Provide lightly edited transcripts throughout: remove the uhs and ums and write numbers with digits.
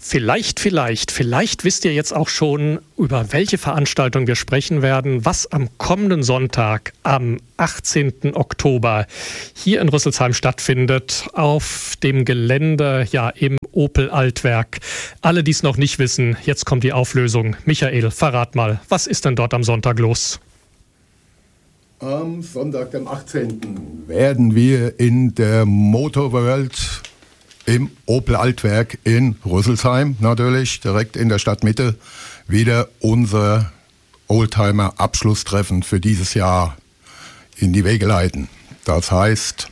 Vielleicht wisst ihr jetzt auch schon, über welche Veranstaltung wir sprechen werden, was am kommenden Sonntag, am 18. Oktober, hier in Rüsselsheim stattfindet, auf dem Gelände, im Opel Altwerk. Alle, die es noch nicht wissen, jetzt kommt die Auflösung. Michael, verrat mal, was ist denn dort am Sonntag los? Am Sonntag, dem 18. werden wir in der Motorworld im Opel Altwerk in Rüsselsheim, natürlich direkt in der Stadtmitte, wieder unser Oldtimer-Abschlusstreffen für dieses Jahr in die Wege leiten. Das heißt,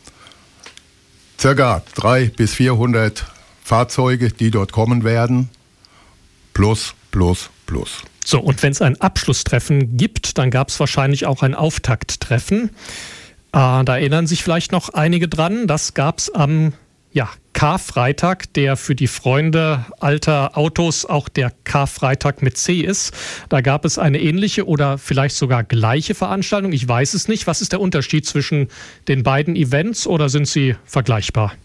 ca. 300 bis 400 Fahrzeuge, die dort kommen werden, plus. So, und wenn es ein Abschlusstreffen gibt, dann gab es wahrscheinlich auch ein Auftakttreffen. Da erinnern sich vielleicht noch einige dran. Das gab es am Karfreitag, der für die Freunde alter Autos auch der Karfreitag mit C ist. Da gab es eine ähnliche oder vielleicht sogar gleiche Veranstaltung. Ich weiß es nicht. Was ist der Unterschied zwischen den beiden Events oder sind sie vergleichbar?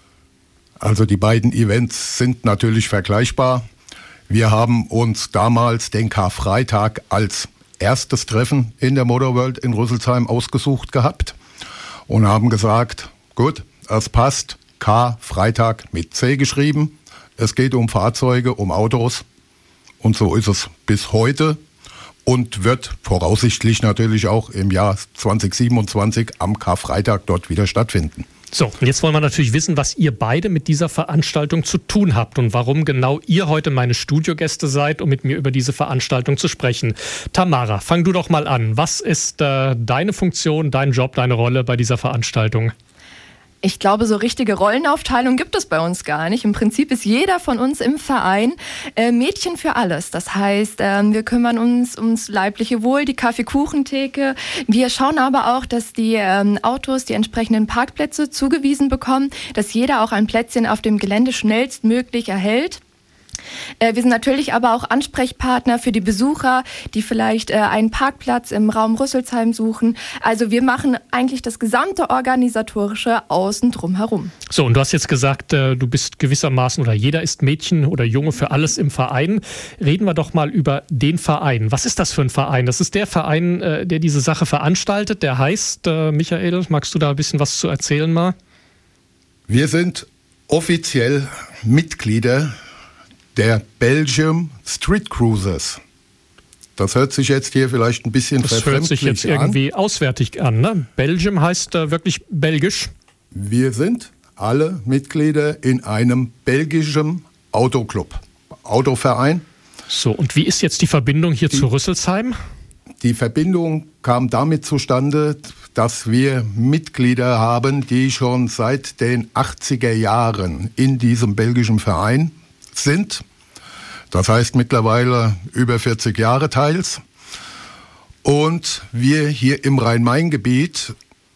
Also die beiden Events sind natürlich vergleichbar. Wir haben uns damals den Karfreitag als erstes Treffen in der Motorworld in Rüsselsheim ausgesucht gehabt und haben gesagt, gut, es passt. Karfreitag mit C geschrieben. Es geht um Fahrzeuge, um Autos. Und so ist es bis heute und wird voraussichtlich natürlich auch im Jahr 2027 am Karfreitag dort wieder stattfinden. So, und jetzt wollen wir natürlich wissen, was ihr beide mit dieser Veranstaltung zu tun habt und warum genau ihr heute meine Studiogäste seid, um mit mir über diese Veranstaltung zu sprechen. Tamara, fang du doch mal an. Was ist deine Funktion, dein Job, deine Rolle bei dieser Veranstaltung? Ich glaube, so richtige Rollenaufteilung gibt es bei uns gar nicht. Im Prinzip ist jeder von uns im Verein Mädchen für alles. Das heißt, wir kümmern uns ums leibliche Wohl, die Kaffeekuchentheke. Wir schauen aber auch, dass die Autos die entsprechenden Parkplätze zugewiesen bekommen, dass jeder auch ein Plätzchen auf dem Gelände schnellstmöglich erhält. Wir sind natürlich aber auch Ansprechpartner für die Besucher, die vielleicht einen Parkplatz im Raum Rüsselsheim suchen. Also wir machen eigentlich das gesamte Organisatorische außen drum herum. So, und du hast jetzt gesagt, du bist gewissermaßen oder jeder ist Mädchen oder Junge für alles im Verein. Reden wir doch mal über den Verein. Was ist das für ein Verein? Das ist der Verein, der diese Sache veranstaltet. Der heißt, Michael, magst du da ein bisschen was zu erzählen mal? Wir sind offiziell Mitglieder der Belgium Street Cruisers. Das hört sich jetzt hier vielleicht ein bisschen verfremdlich an. Das hört sich jetzt irgendwie auswärtig an, ne? Belgium heißt wirklich belgisch. Wir sind alle Mitglieder in einem belgischen Autoclub, Autoverein. So, und wie ist jetzt die Verbindung hier zu Rüsselsheim? Die Verbindung kam damit zustande, dass wir Mitglieder haben, die schon seit den 80er Jahren in diesem belgischen Verein sind. Das heißt mittlerweile über 40 Jahre teils. Und wir hier im Rhein-Main-Gebiet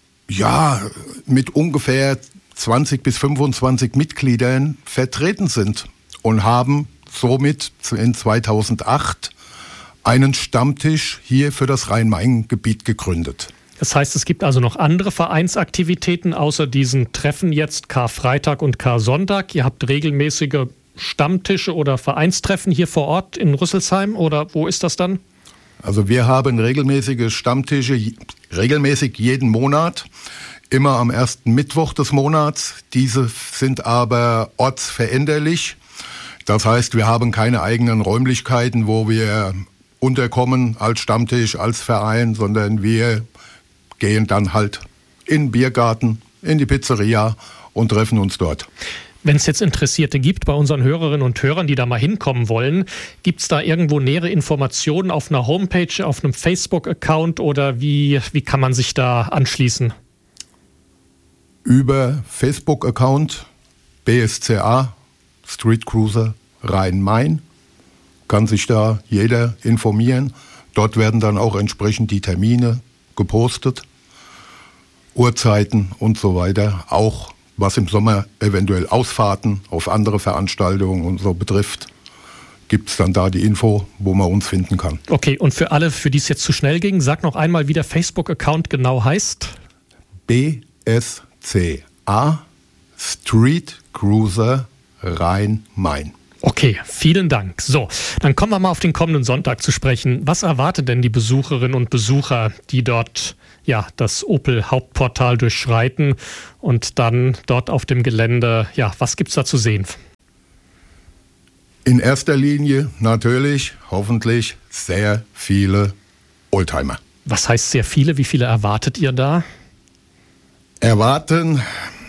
mit ungefähr 20 bis 25 Mitgliedern vertreten sind und haben somit in 2008 einen Stammtisch hier für das Rhein-Main-Gebiet gegründet. Das heißt, es gibt also noch andere Vereinsaktivitäten außer diesen Treffen jetzt Karfreitag und Karsonntag. Ihr habt regelmäßige Stammtische oder Vereinstreffen hier vor Ort in Rüsselsheim oder wo ist das dann? Also wir haben regelmäßige Stammtische, regelmäßig jeden Monat, immer am ersten Mittwoch des Monats. Diese sind aber ortsveränderlich. Das heißt, wir haben keine eigenen Räumlichkeiten, wo wir unterkommen als Stammtisch, als Verein, sondern wir gehen dann halt in den Biergarten, in die Pizzeria und treffen uns dort. Wenn es jetzt Interessierte gibt bei unseren Hörerinnen und Hörern, die da mal hinkommen wollen, gibt es da irgendwo nähere Informationen auf einer Homepage, auf einem Facebook-Account oder wie kann man sich da anschließen? Über Facebook-Account BSCA Street Cruiser Rhein-Main kann sich da jeder informieren. Dort werden dann auch entsprechend die Termine gepostet, Uhrzeiten und so weiter, auch was im Sommer eventuell Ausfahrten auf andere Veranstaltungen und so betrifft, gibt es dann da die Info, wo man uns finden kann. Okay, und für alle, für die es jetzt zu schnell ging, sag noch einmal, wie der Facebook-Account genau heißt. BSCA Street Cruiser Rhein-Main. Okay, vielen Dank. So, dann kommen wir mal auf den kommenden Sonntag zu sprechen. Was erwartet denn die Besucherinnen und Besucher, die dort das Opel-Hauptportal durchschreiten und dann dort auf dem Gelände, was gibt's da zu sehen? In erster Linie natürlich, hoffentlich, sehr viele Oldtimer. Was heißt sehr viele? Wie viele erwartet ihr da? Erwarten,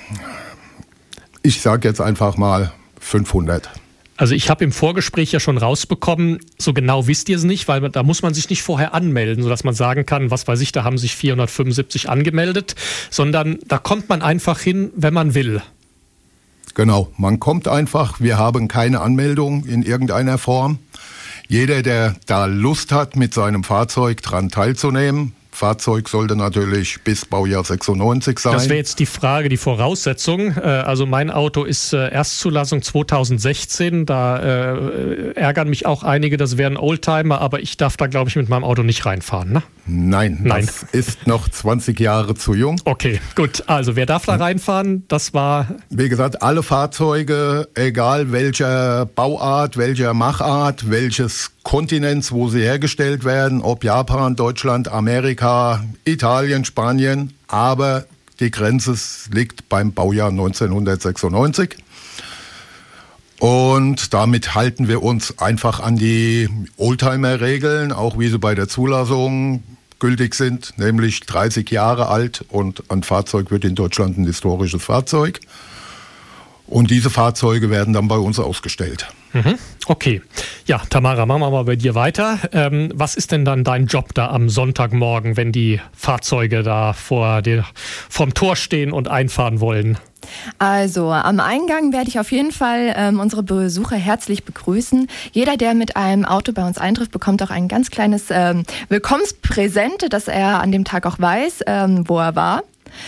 ich sage jetzt einfach mal 500. Also ich habe im Vorgespräch ja schon rausbekommen, so genau wisst ihr es nicht, weil da muss man sich nicht vorher anmelden, sodass man sagen kann, was weiß ich, da haben sich 475 angemeldet, sondern da kommt man einfach hin, wenn man will. Genau, man kommt einfach, wir haben keine Anmeldung in irgendeiner Form. Jeder, der da Lust hat, mit seinem Fahrzeug dran teilzunehmen, Fahrzeug sollte natürlich bis Baujahr 96 sein. Das wäre jetzt die Frage, die Voraussetzung. Also mein Auto ist Erstzulassung 2016. Da ärgern mich auch einige, das wären Oldtimer, aber ich darf da, glaube ich, mit meinem Auto nicht reinfahren, ne? Nein, das ist noch 20 Jahre zu jung. Okay, gut. Also wer darf da reinfahren? Das war... Wie gesagt, alle Fahrzeuge, egal welcher Bauart, welcher Machart, welches Kontinents, wo sie hergestellt werden, ob Japan, Deutschland, Amerika, Italien, Spanien, aber die Grenze liegt beim Baujahr 1996. Und damit halten wir uns einfach an die Oldtimer-Regeln, auch wie sie bei der Zulassung gültig sind, nämlich 30 Jahre alt und ein Fahrzeug wird in Deutschland ein historisches Fahrzeug. Und diese Fahrzeuge werden dann bei uns ausgestellt. Okay. Ja, Tamara, machen wir mal bei dir weiter. Was ist denn dann dein Job da am Sonntagmorgen, wenn die Fahrzeuge da vorm Tor stehen und einfahren wollen? Also am Eingang werde ich auf jeden Fall unsere Besucher herzlich begrüßen. Jeder, der mit einem Auto bei uns eintrifft, bekommt auch ein ganz kleines Willkommenspräsent, dass er an dem Tag auch weiß, wo er war.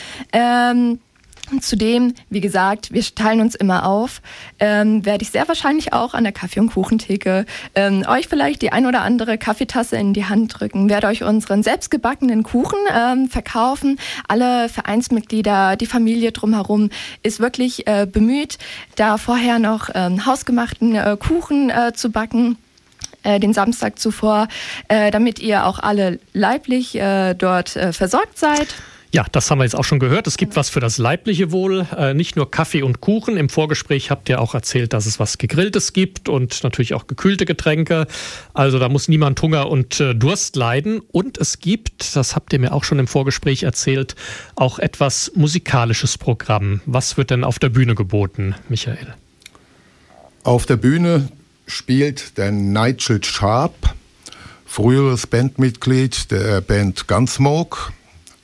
Zudem, wie gesagt, wir teilen uns immer auf, werde ich sehr wahrscheinlich auch an der Kaffee- und Kuchentheke euch vielleicht die ein oder andere Kaffeetasse in die Hand drücken, werde euch unseren selbstgebackenen Kuchen verkaufen. Alle Vereinsmitglieder, die Familie drumherum ist wirklich bemüht, da vorher noch hausgemachten Kuchen zu backen. Den Samstag zuvor, damit ihr auch alle leiblich dort versorgt seid. Ja, das haben wir jetzt auch schon gehört. Es gibt was für das leibliche Wohl, nicht nur Kaffee und Kuchen. Im Vorgespräch habt ihr auch erzählt, dass es was Gegrilltes gibt und natürlich auch gekühlte Getränke. Also da muss niemand Hunger und Durst leiden. Und es gibt, das habt ihr mir auch schon im Vorgespräch erzählt, auch etwas musikalisches Programm. Was wird denn auf der Bühne geboten, Michael? Auf der Bühne spielt der Nigel Sharp, früheres Bandmitglied der Band Gunsmoke,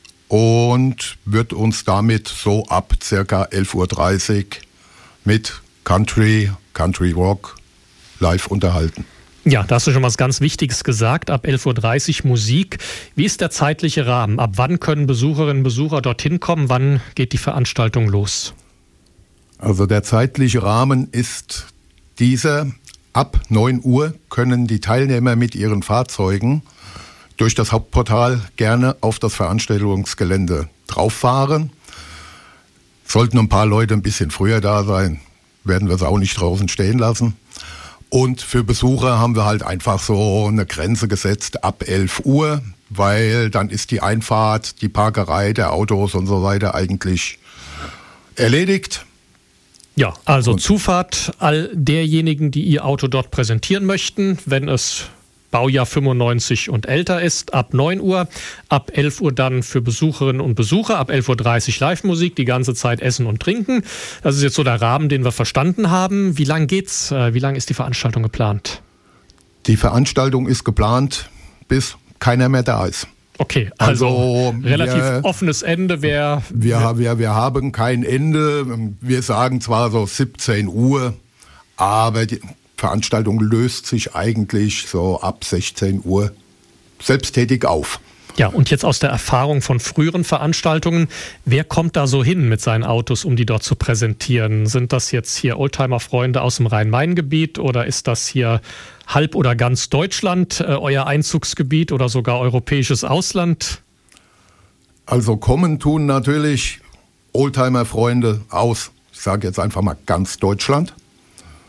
und wird uns damit so ab ca. 11.30 Uhr mit Country Rock live unterhalten. Ja, da hast du schon was ganz Wichtiges gesagt. Ab 11.30 Uhr Musik. Wie ist der zeitliche Rahmen? Ab wann können Besucherinnen und Besucher dorthin kommen? Wann geht die Veranstaltung los? Also der zeitliche Rahmen ist dieser. Ab 9 Uhr können die Teilnehmer mit ihren Fahrzeugen durch das Hauptportal gerne auf das Veranstaltungsgelände drauffahren. Sollten ein paar Leute ein bisschen früher da sein, werden wir es auch nicht draußen stehen lassen. Und für Besucher haben wir halt einfach so eine Grenze gesetzt ab 11 Uhr, weil dann ist die Einfahrt, die Parkerei der Autos und so weiter eigentlich erledigt. Ja, also Zufahrt all derjenigen, die ihr Auto dort präsentieren möchten, wenn es Baujahr 95 und älter ist, ab 9 Uhr, ab 11 Uhr dann für Besucherinnen und Besucher, ab 11.30 Uhr Live-Musik, die ganze Zeit Essen und Trinken. Das ist jetzt so der Rahmen, den wir verstanden haben. Wie lang geht's? Wie lang ist die Veranstaltung geplant? Die Veranstaltung ist geplant, bis keiner mehr da ist. Okay, also relativ offenes Ende. Wir haben kein Ende. Wir sagen zwar so 17 Uhr, aber die Veranstaltung löst sich eigentlich so ab 16 Uhr selbsttätig auf. Ja, und jetzt aus der Erfahrung von früheren Veranstaltungen, wer kommt da so hin mit seinen Autos, um die dort zu präsentieren? Sind das jetzt hier Oldtimer-Freunde aus dem Rhein-Main-Gebiet oder ist das hier halb oder ganz Deutschland, euer Einzugsgebiet oder sogar europäisches Ausland? Also kommen tun natürlich Oldtimer-Freunde aus, ich sage jetzt einfach mal ganz Deutschland.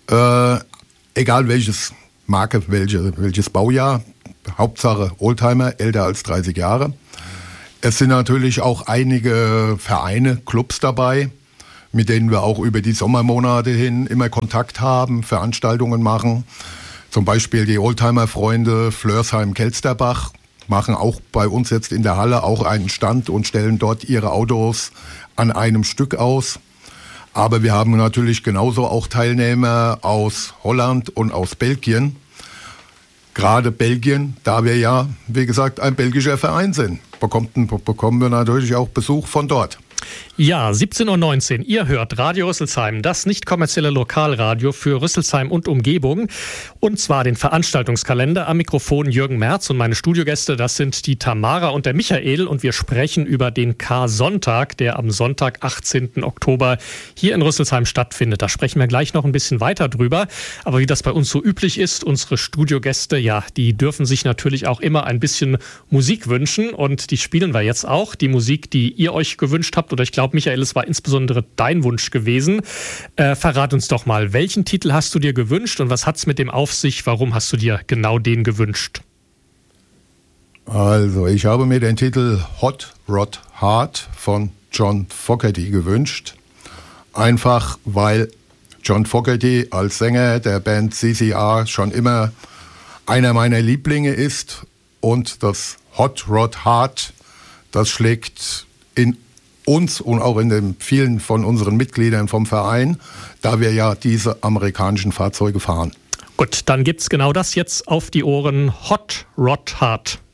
Egal welches Marke, welches Baujahr, Hauptsache Oldtimer, älter als 30 Jahre. Es sind natürlich auch einige Vereine, Clubs dabei, mit denen wir auch über die Sommermonate hin immer Kontakt haben, Veranstaltungen machen. Zum Beispiel die Oldtimer-Freunde Flörsheim-Kelsterbach machen auch bei uns jetzt in der Halle auch einen Stand und stellen dort ihre Autos an einem Stück aus. Aber wir haben natürlich genauso auch Teilnehmer aus Holland und aus Belgien. Gerade Belgien, da wir ja, wie gesagt, ein belgischer Verein sind, bekommen wir natürlich auch Besuch von dort. Ja, 17:19 Uhr. Ihr hört Radio Rüsselsheim, das nicht kommerzielle Lokalradio für Rüsselsheim und Umgebung. Und zwar den Veranstaltungskalender. Am Mikrofon Jürgen Merz und meine Studiogäste, das sind die Tamara und der Michael. Und wir sprechen über den K-Sonntag, der am Sonntag, 18. Oktober hier in Rüsselsheim stattfindet. Da sprechen wir gleich noch ein bisschen weiter drüber. Aber wie das bei uns so üblich ist, unsere Studiogäste, ja, die dürfen sich natürlich auch immer ein bisschen Musik wünschen. Und die spielen wir jetzt auch. Die Musik, die ihr euch gewünscht habt, oder ich glaube, Michael, es war insbesondere dein Wunsch gewesen. Verrat uns doch mal, welchen Titel hast du dir gewünscht und was hat es mit dem auf sich? Warum hast du dir genau den gewünscht? Also, ich habe mir den Titel Hot Rod Heart von John Fogerty gewünscht. Einfach, weil John Fogerty als Sänger der Band CCR schon immer einer meiner Lieblinge ist. Und das Hot Rod Heart, das schlägt in uns und auch in den vielen von unseren Mitgliedern vom Verein, da wir ja diese amerikanischen Fahrzeuge fahren. Gut, dann gibt's genau das jetzt auf die Ohren. Hot Rod Heart.